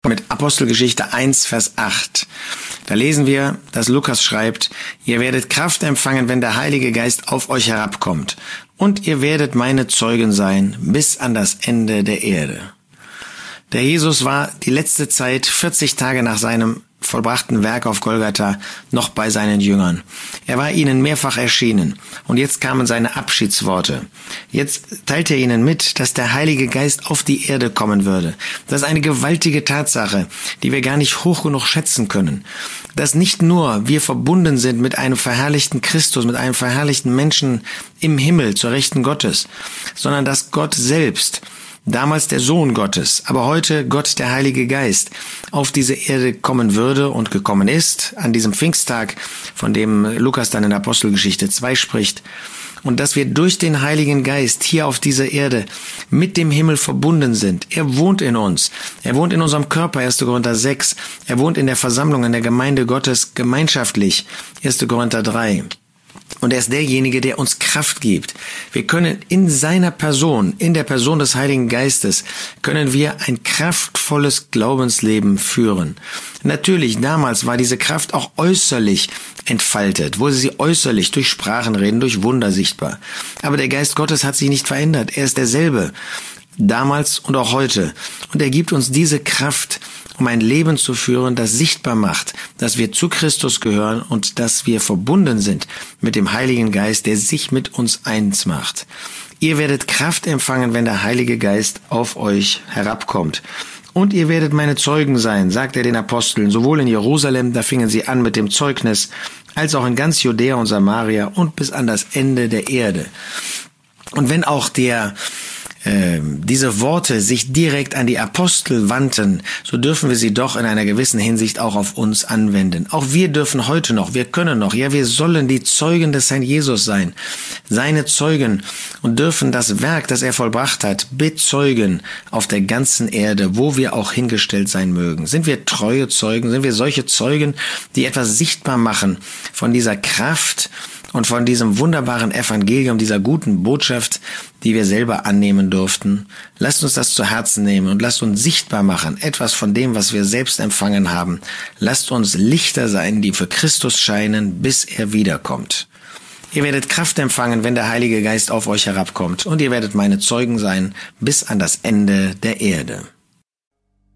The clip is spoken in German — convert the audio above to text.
Mit Apostelgeschichte 1, Vers 8. Da lesen wir, dass Lukas schreibt, ihr werdet Kraft empfangen, wenn der Heilige Geist auf euch herabkommt. Und ihr werdet meine Zeugen sein, bis an das Ende der Erde. Der Jesus war die letzte Zeit, 40 Tage nach seinem vollbrachten Werk auf Golgatha, noch bei seinen Jüngern. Er war ihnen mehrfach erschienen. Und jetzt kamen seine Abschiedsworte. Jetzt teilt er ihnen mit, dass der Heilige Geist auf die Erde kommen würde. Das ist eine gewaltige Tatsache, die wir gar nicht hoch genug schätzen können. Dass nicht nur wir verbunden sind mit einem verherrlichten Christus, mit einem verherrlichten Menschen im Himmel zur Rechten Gottes, sondern dass Gott selbst, damals der Sohn Gottes, aber heute Gott der Heilige Geist, auf diese Erde kommen würde und gekommen ist, an diesem Pfingsttag, von dem Lukas dann in Apostelgeschichte 2 spricht, und dass wir durch den Heiligen Geist hier auf dieser Erde mit dem Himmel verbunden sind. Er wohnt in uns. Er wohnt in unserem Körper, 1. Korinther 6. Er wohnt in der Versammlung, in der Gemeinde Gottes gemeinschaftlich, 1. Korinther 3. Und er ist derjenige, der uns Kraft gibt. Wir können in seiner Person, in der Person des Heiligen Geistes, können wir ein kraftvolles Glaubensleben führen. Natürlich, damals war diese Kraft auch äußerlich entfaltet, wurde sie äußerlich durch Sprachenreden, durch Wunder sichtbar. Aber der Geist Gottes hat sich nicht verändert. Er ist derselbe, damals und auch heute. Und er gibt uns diese Kraft, um ein Leben zu führen, das sichtbar macht, dass wir zu Christus gehören und dass wir verbunden sind mit dem Heiligen Geist, der sich mit uns eins macht. Ihr werdet Kraft empfangen, wenn der Heilige Geist auf euch herabkommt. Und ihr werdet meine Zeugen sein, sagt er den Aposteln, sowohl in Jerusalem, da fingen sie an mit dem Zeugnis, als auch in ganz Judäa und Samaria und bis an das Ende der Erde. Und wenn auch diese Worte sich direkt an die Apostel wandten, so dürfen wir sie doch in einer gewissen Hinsicht auch auf uns anwenden. Auch wir dürfen heute noch, wir können noch, ja, wir sollen die Zeugen des Herrn Jesus sein, seine Zeugen, und dürfen das Werk, das er vollbracht hat, bezeugen auf der ganzen Erde, wo wir auch hingestellt sein mögen. Sind wir treue Zeugen? Sind wir solche Zeugen, die etwas sichtbar machen von dieser Kraft und von diesem wunderbaren Evangelium, dieser guten Botschaft, die wir selber annehmen durften? Lasst uns das zu Herzen nehmen und lasst uns sichtbar machen, etwas von dem, was wir selbst empfangen haben. Lasst uns Lichter sein, die für Christus scheinen, bis er wiederkommt. Ihr werdet Kraft empfangen, wenn der Heilige Geist auf euch herabkommt, und ihr werdet meine Zeugen sein, bis an das Ende der Erde.